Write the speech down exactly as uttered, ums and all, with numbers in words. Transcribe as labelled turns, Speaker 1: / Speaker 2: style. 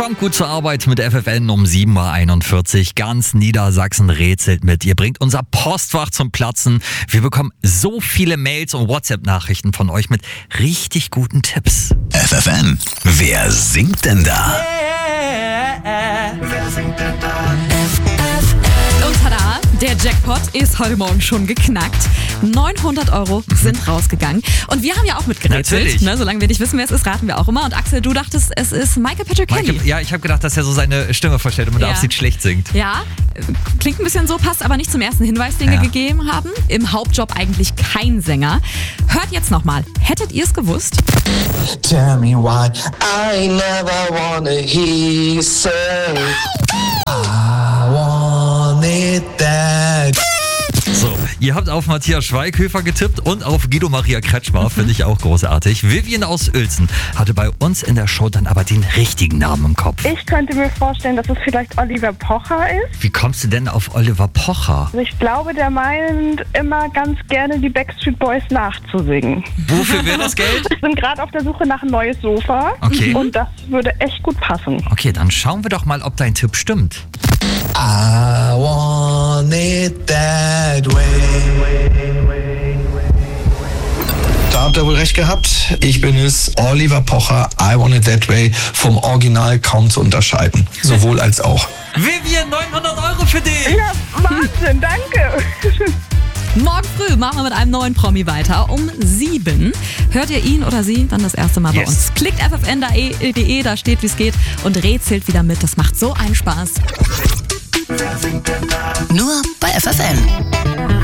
Speaker 1: Kommt gut zur Arbeit mit F F N um sieben Uhr einundvierzig. Ganz Niedersachsen rätselt mit. Ihr bringt unser Postfach zum Platzen. Wir bekommen so viele Mails und WhatsApp-Nachrichten von euch mit richtig guten Tipps.
Speaker 2: F F N, wer singt denn da?
Speaker 3: Wer singt denn da?
Speaker 4: Und tada, der Jackpot ist heute Morgen schon geknackt. neunhundert Euro sind rausgegangen. Und wir haben ja auch mitgerätselt.
Speaker 1: Natürlich.
Speaker 4: Ne, solange wir nicht wissen, wer es ist, raten wir auch immer. Und Axel, du dachtest, es ist Michael Patrick Kelly.
Speaker 1: Michael, ja, ich habe gedacht, dass er so seine Stimme verstellt und man
Speaker 4: Ja.
Speaker 1: darf sie schlecht singt.
Speaker 4: Ja, klingt ein bisschen so, passt aber nicht zum ersten Hinweis, den
Speaker 1: Ja.
Speaker 4: wir gegeben haben. Im Hauptjob eigentlich kein Sänger. Hört jetzt nochmal. Hättet ihr es gewusst?
Speaker 3: Tell me why I never wanna hear you say I want it that.
Speaker 1: So, ihr habt auf Matthias Schweighöfer getippt und auf Guido Maria Kretschmer, finde ich auch großartig. Vivian aus Uelzen hatte bei uns in der Show dann aber den richtigen Namen im Kopf.
Speaker 5: Ich könnte mir vorstellen, dass es vielleicht Oliver Pocher ist.
Speaker 1: Wie kommst du denn auf Oliver Pocher?
Speaker 5: Also ich glaube, der meint immer ganz gerne die Backstreet Boys nachzusingen.
Speaker 1: Wofür wäre das Geld?
Speaker 5: Wir sind gerade auf der Suche nach ein neues Sofa.
Speaker 1: Okay.
Speaker 5: Und das würde echt gut passen.
Speaker 1: Okay, dann schauen wir doch mal, ob dein Tipp stimmt.
Speaker 3: I want it that way. Da habt ihr wohl recht gehabt. Ich bin es, Oliver Pocher, I Want It That Way, vom Original kaum zu unterscheiden. Sowohl als auch.
Speaker 1: Vivian, neunhundert Euro für dich!
Speaker 5: Ja, Wahnsinn, danke.
Speaker 4: Morgen früh machen wir mit einem neuen Promi weiter. Um sieben hört ihr ihn oder sie dann das erste Mal bei
Speaker 1: Yes.
Speaker 4: uns. Klickt f f n punkt d e, da steht, wie es geht und rätselt wieder mit. Das macht so einen Spaß.
Speaker 2: Nur bei F F N.